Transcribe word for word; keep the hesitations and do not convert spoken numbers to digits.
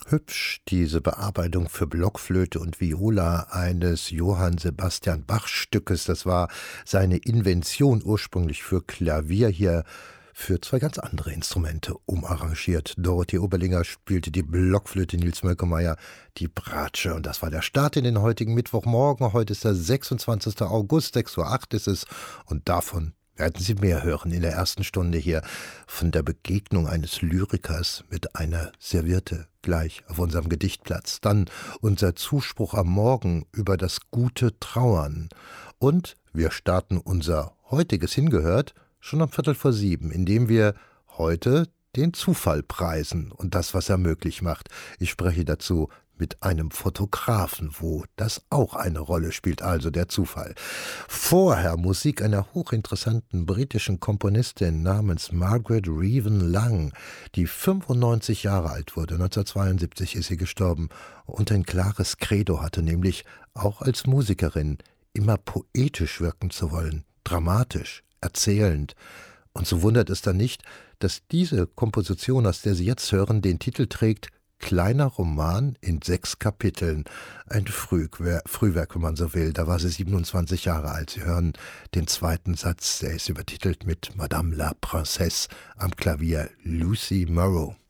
Hübsch, diese Bearbeitung für Blockflöte und Viola eines Johann Sebastian Bach Stückes. Das war seine Invention, ursprünglich für Klavier, hier für zwei ganz andere Instrumente umarrangiert. Dorothee Oberlinger spielte die Blockflöte, Nils Mölkemeyer die Bratsche. Und das war der Start in den heutigen Mittwochmorgen. Heute ist der sechsundzwanzigster August, sechs Uhr acht ist es. Und davon werden Sie mehr hören in der ersten Stunde hier von der Begegnung eines Lyrikers mit einer Serviette gleich auf unserem Gedichtplatz. Dann unser Zuspruch am Morgen über das gute Trauern. Und wir starten unser heutiges Hingehört schon um Viertel vor sieben, indem wir heute den Zufall preisen und das, was er möglich macht. Ich spreche dazu mit einem Fotografen, wo das auch eine Rolle spielt, also der Zufall. Vorher Musik einer hochinteressanten britischen Komponistin namens Margaret Reeven Lang, die fünfundneunzig Jahre alt wurde. neunzehnhundertzweiundsiebzig ist sie gestorben und ein klares Credo hatte, nämlich auch als Musikerin immer poetisch wirken zu wollen, dramatisch, erzählend. Und so wundert es dann nicht, dass diese Komposition, aus der Sie jetzt hören, den Titel trägt Kleiner Roman in sechs Kapiteln. Ein Frühwerk, Frühwerk, wenn man so will. Da war sie siebenundzwanzig Jahre alt. Sie hören den zweiten Satz, der ist übertitelt mit Madame la Princesse, am Klavier Lucy Morrow.